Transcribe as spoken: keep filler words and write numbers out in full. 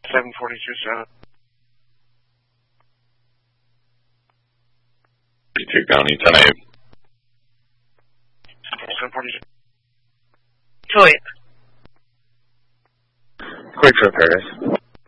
seven forty-two seven. forty-two County, ten eight. seven forty-two. Two eight. Quick trip, Paradise.